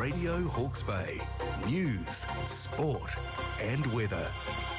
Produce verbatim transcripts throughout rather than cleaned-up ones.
Radio Hawke's Bay. News, sport and weather.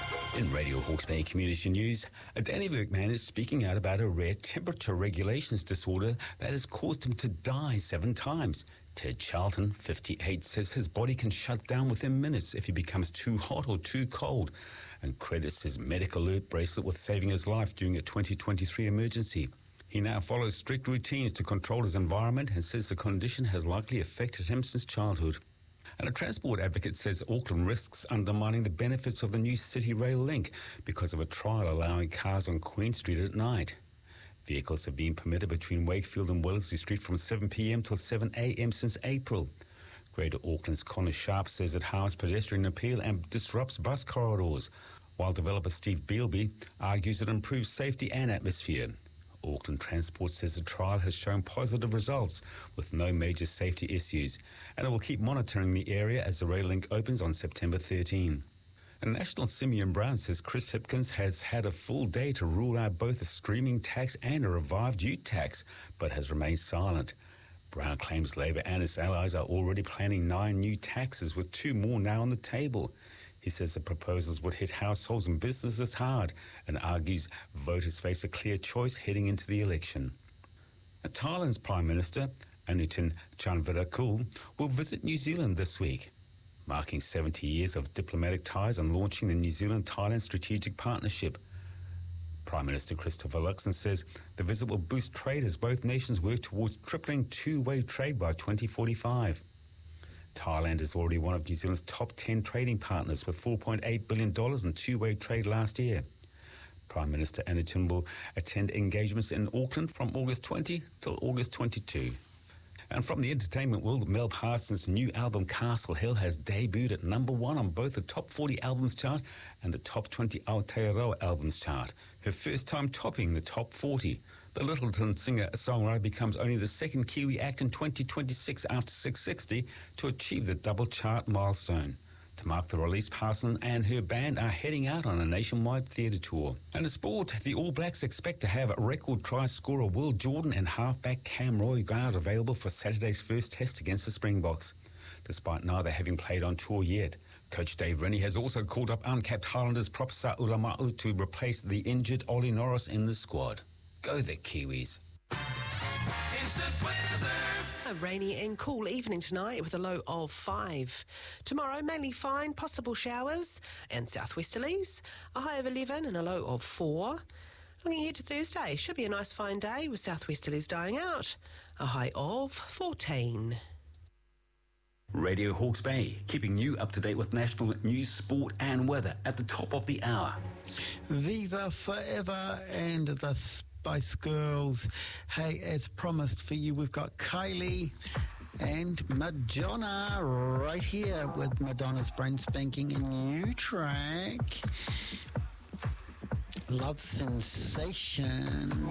In Radio Hawke's Bay Community News, a Dannevirke man is speaking out about a rare temperature regulations disorder that has caused him to die seven times. Ted Charlton, fifty-eight, says his body can shut down within minutes if he becomes too hot or too cold, and credits his medical alert bracelet with saving his life during a twenty twenty-three emergency. He now follows strict routines to control his environment and says the condition has likely affected him since childhood. And a transport advocate says Auckland risks undermining the benefits of the new City Rail link because of a trial allowing cars on Queen Street at night. Vehicles have been permitted between Wakefield and Wellesley Street from seven p.m. till seven a.m. since April. Greater Auckland's Connor Sharp says it harms pedestrian appeal and disrupts bus corridors, while developer Steve Beelby argues it improves safety and atmosphere. Auckland Transport says the trial has shown positive results with no major safety issues, and it will keep monitoring the area as the rail link opens on September thirteenth. And National Simeon Brown says Chris Hipkins has had a full day to rule out both a streaming tax and a revived ute tax, but has remained silent. Brown claims Labour and its allies are already planning nine new taxes, with two more now on the table. He says the proposals would hit households and businesses hard and argues voters face a clear choice heading into the election. Thailand's Prime Minister, Anutin Charnvirakul, will visit New Zealand this week, marking seventy years of diplomatic ties and launching the New Zealand-Thailand Strategic Partnership. Prime Minister Christopher Luxon says the visit will boost trade as both nations work towards tripling two-way trade by twenty forty-five. Thailand is already one of New Zealand's top ten trading partners with four point eight billion dollars in two-way trade last year. Prime Minister Anutin will attend engagements in Auckland from August twentieth till August twenty-second. And from the entertainment world, Mel Parsons' new album Castle Hill has debuted at number one on both the top forty albums chart and the top twenty Aotearoa albums chart, her first time topping the top forty. The Littleton singer-songwriter becomes only the second Kiwi act in twenty twenty-six after six sixty to achieve the double chart milestone. To mark the release, Parsons and her band are heading out on a nationwide theatre tour. And in sport, the All Blacks expect to have record try scorer Will Jordan and halfback Cam Roigard available for Saturday's first test against the Springboks, despite neither having played on tour yet. Coach Dave Rennie has also called up uncapped Highlanders Propsa Ulama'u to replace the injured Ollie Norris in the squad. Go the Kiwis. Instant weather. A rainy and cool evening tonight with a low of five. Tomorrow, mainly fine, possible showers and southwesterlies. A high of eleven and a low of four. Looking ahead to Thursday, should be a nice fine day with southwesterlies dying out. A high of fourteen. Radio Hawke's Bay, keeping you up to date with national news, sport and weather at the top of the hour. Viva Forever and the Spice Girls. Hey, as promised for you, we've got Kylie and Madonna right here with Madonna's brand spanking new track, Love Sensation.